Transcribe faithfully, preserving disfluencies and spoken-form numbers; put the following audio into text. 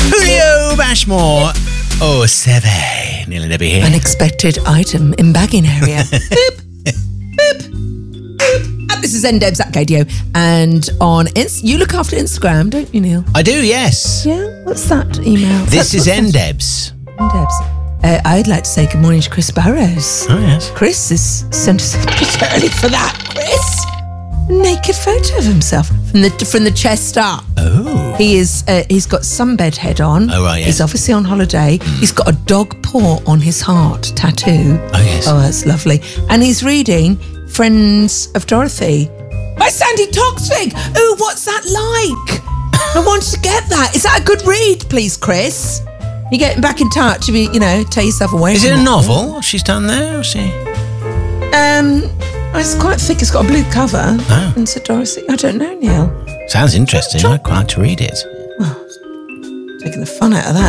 Julio Bashmore. Oh, seven. Neil and Debbie here. Unexpected item in bagging area. Boop, boop, boop. Ah, this is Ndebs at Gadio. And on Inst- you look after Instagram, don't you, Neil? I do, yes. Yeah? What's that email? This That's is what's that? Ndebs. Ndebs. Uh, I'd like to say good morning to Chris Barrows. Oh, yes. Chris has sent us a bit early for that, Chris. A naked photo of himself from the from the chest up. Oh. He is. Uh, he's got sunbed head on. Oh, right, yes. He's obviously on holiday. Mm. He's got a dog paw on his heart tattoo. Oh, yes. Oh, that's lovely. And he's reading Friends of Dorothy by Sandy Toksvig. Ooh, what's that like? I wanted to get that. Is that a good read, please, Chris? You getting back in touch? If you, you know, tear yourself away. Is from it a that. novel? What's she's done there? Or she? Um, it's quite thick. It's got a blue cover. Oh. And so Dorothy, I don't know, Neil. Sounds interesting. I'd quite like to read it. Taking the fun out of that.